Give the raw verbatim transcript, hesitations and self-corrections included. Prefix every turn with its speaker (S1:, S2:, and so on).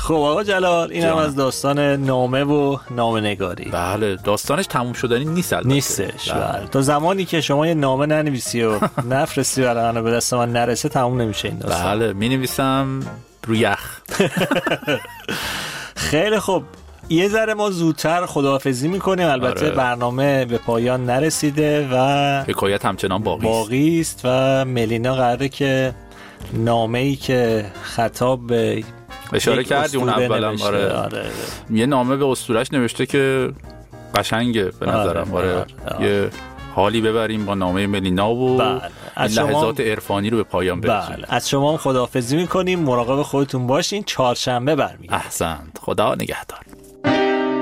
S1: خب آقا جلال، این هم از داستان نامه و نامه‌نگاری.
S2: بله، داستانش تموم شدنی نیست البته.
S1: نیستش. بله. تا زمانی که شما یه نامه ننویسی و نفرستی برای من به دست من نرسه تموم نمیشه این داستان.
S2: بله، می‌نویسم رو یخ.
S1: خیلی خوب، یه ذره ما زودتر خداحافظی میکنیم. البته آره. برنامه به پایان نرسیده و
S2: حکایت همچنان باقی است.
S1: باقی است و ملینا قراره که نامه‌ای که خطاب به
S2: اشاره کردی اون اولم آره. آره یه نامه به اسطوره‌اش نوشته که قشنگه به نظرم. آره, آره. آره. یه حالی ببریم با نامه ملینا و بله. از لحظات عرفانی رو به پایان برسونیم.
S1: بله. از شما هم خداحافظی میکنیم. مراقب خودتون باشین. چهارشنبه برمیگردیم.
S2: احسنت. خدا نگهدار.